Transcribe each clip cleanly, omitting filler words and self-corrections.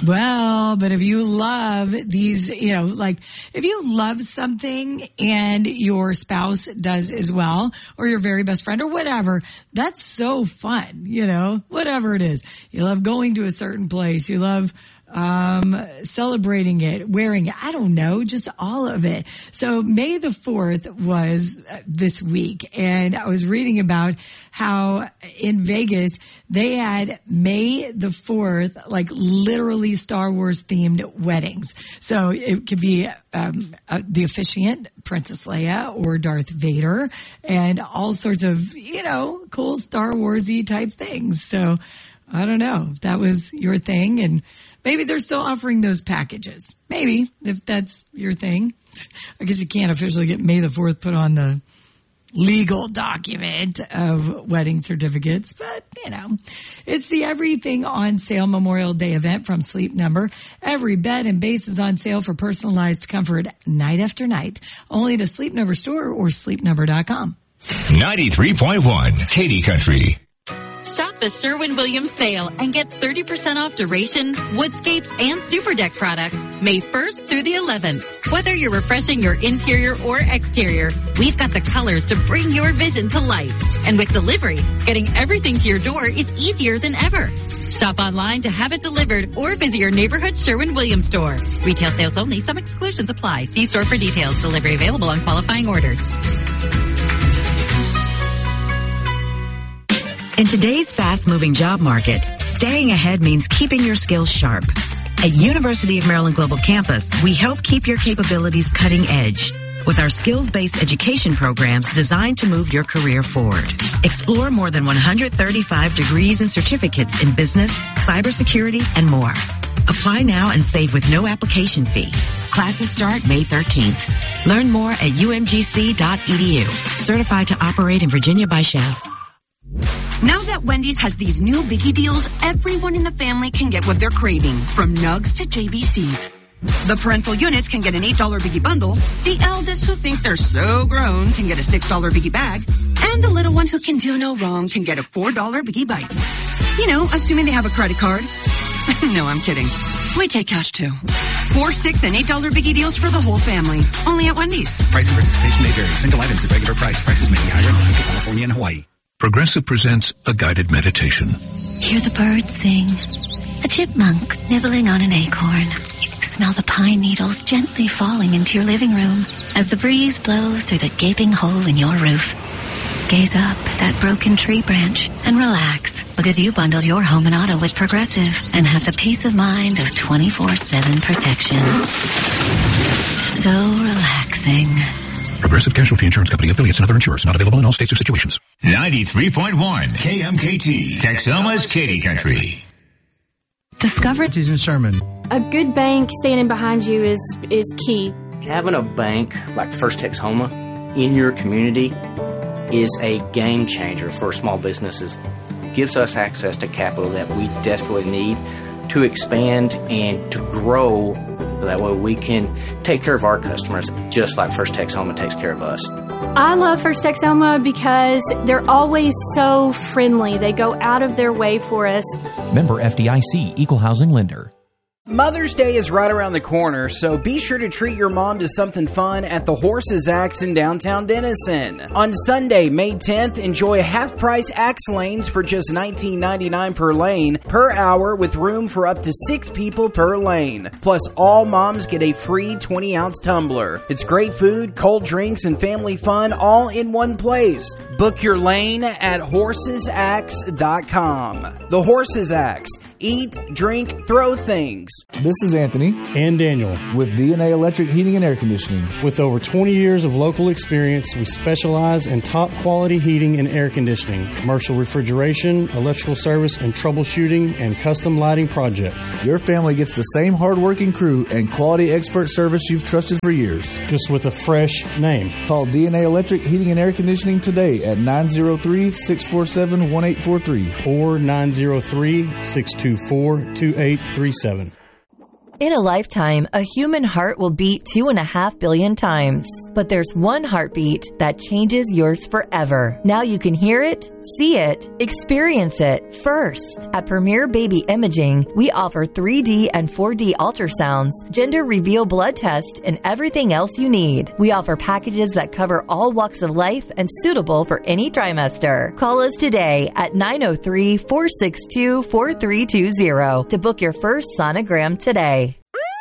Well, but if you love these, like if you love something and your spouse does as well, or your very best friend or whatever, that's so fun, whatever it is. You love going to a certain place. You love celebrating it, wearing it. I don't know, just all of it. So May the 4th was this week, and I was reading about how in Vegas they had May the 4th, like literally Star Wars themed weddings. So it could be the officiant, Princess Leia or Darth Vader, and all sorts of, cool Star Warsy type things. So I don't know if that was your thing, and maybe they're still offering those packages. Maybe, if that's your thing. I guess you can't officially get May the 4th put on the legal document of wedding certificates, but, it's the Everything on Sale Memorial Day event from Sleep Number. Every bed and base is on sale for personalized comfort night after night. Only to Sleep Number store or sleepnumber.com. 93.1 Katy Country. Shop the Sherwin-Williams sale and get 30% off Duration, Woodscapes, and Super Deck products May 1st through the 11th. Whether you're refreshing your interior or exterior, we've got the colors to bring your vision to life. And with delivery, getting everything to your door is easier than ever. Shop online to have it delivered or visit your neighborhood Sherwin-Williams store. Retail sales only. Some exclusions apply. See store for details. Delivery available on qualifying orders. In today's fast-moving job market, staying ahead means keeping your skills sharp. At University of Maryland Global Campus, we help keep your capabilities cutting edge with our skills-based education programs designed to move your career forward. Explore more than 135 degrees and certificates in business, cybersecurity, and more. Apply now and save with no application fee. Classes start May 13th. Learn more at umgc.edu. Certified to operate in Virginia by Chef. Now that Wendy's has these new biggie deals, everyone in the family can get what they're craving, from nugs to JBCs. The parental units can get an $8 biggie bundle. The eldest who think they're so grown can get a $6 biggie bag. And the little one who can do no wrong can get a $4 biggie bites. Assuming they have a credit card. No, I'm kidding. We take cash too. $4, $6, and $8 biggie deals for the whole family. Only at Wendy's. Price and participation may vary. Single items at regular price. Prices may be higher in Alaska, California, and Hawaii. Progressive presents a guided meditation. Hear the birds sing. A chipmunk nibbling on an acorn. Smell the pine needles gently falling into your living room as the breeze blows through the gaping hole in your roof. Gaze up at that broken tree branch and relax, because you bundled your home and auto with Progressive and have the peace of mind of 24/7 protection. So relaxing. Progressive Casualty Insurance Company, affiliates, and other insurers. Not available in all states or situations. 93.1 KMKT, Texoma's Katy Country. Discover Susan Sherman. A good bank standing behind you is key. Having a bank like First Texoma in your community is a game changer for small businesses. Gives us access to capital that we desperately need to expand and to grow. That way we can take care of our customers just like First Texoma takes care of us. I love First Texoma because they're always so friendly. They go out of their way for us. Member FDIC, Equal Housing Lender. Mother's Day is right around the corner, so be sure to treat your mom to something fun at the Horse's Axe in downtown Denison. On Sunday, May 10th, enjoy half-price axe lanes for just $19.99 per lane per hour with room for up to 6 people per lane. Plus, all moms get a free 20-ounce tumbler. It's great food, cold drinks, and family fun all in one place. Book your lane at horsesaxe.com. The Horse's Axe. Eat, drink, throw things. This is Anthony and Daniel with DNA Electric Heating and Air Conditioning. With over 20 years of local experience, we specialize in top quality heating and air conditioning, commercial refrigeration, electrical service and troubleshooting, and custom lighting projects. Your family gets the same hardworking crew and quality expert service you've trusted for years, just with a fresh name. Call DNA Electric Heating and Air Conditioning today at 903-647-1843 or 903-624-2837. In a lifetime, a human heart will beat 2.5 billion times. But there's one heartbeat that changes yours forever. Now you can hear it, See it, experience it first. At Premier Baby Imaging, we offer 3D and 4D ultrasounds, gender reveal blood test, and everything else you need. We offer packages that cover all walks of life and suitable for any trimester. Call us today at 903-462-4320 to book your first sonogram today.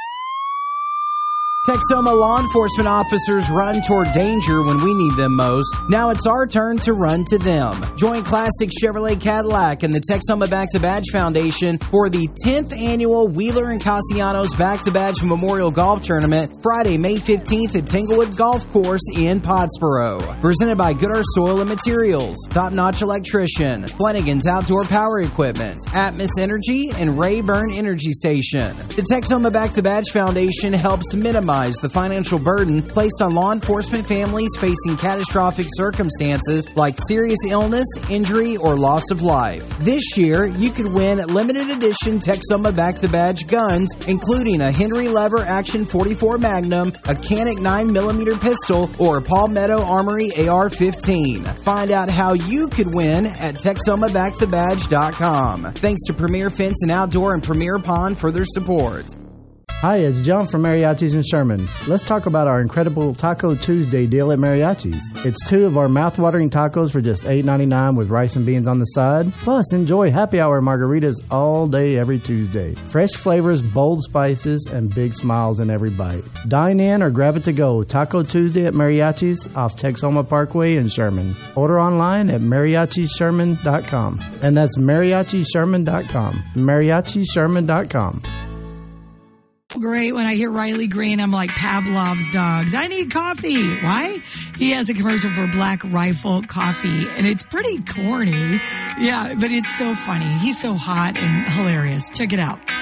Texoma law enforcement officers run toward danger when we need them most. Now it's our turn to run to them. Join Classic Chevrolet Cadillac and the Texoma Back the Badge Foundation for the 10th annual Wheeler and Castellanos Back the Badge Memorial Golf Tournament, Friday, May 15th at Tanglewood Golf Course in Pottsboro. Presented by Goodar Soil and Materials, Top Notch Electrician, Flanagan's Outdoor Power Equipment, Atmos Energy, and Rayburn Energy Station. The Texoma Back the Badge Foundation helps minimize the financial burden placed on law enforcement families facing catastrophic circumstances like serious illness, injury, or loss of life. This year, you could win limited edition Texoma Back the Badge guns, including a Henry Lever Action 44 Magnum, a Canik 9mm pistol, or a Palmetto Armory AR-15. Find out how you could win at TexomaBackTheBadge.com. Thanks to Premier Fence and Outdoor and Premier Pond for their support. Hi, it's John from Mariachi's in Sherman. Let's talk about our incredible Taco Tuesday deal at Mariachi's. It's 2 of our mouth-watering tacos for just $8.99 with rice and beans on the side. Plus, enjoy happy hour margaritas all day every Tuesday. Fresh flavors, bold spices, and big smiles in every bite. Dine in or grab it to go. Taco Tuesday at Mariachi's off Texoma Parkway in Sherman. Order online at MariachiSherman.com. And that's MariachiSherman.com. MariachiSherman.com. Great. When I hear Riley Green, I'm like Pavlov's dogs. I need coffee. Why? He has a commercial for Black Rifle Coffee, and it's pretty corny. Yeah, but it's so funny. He's so hot and hilarious. Check it out.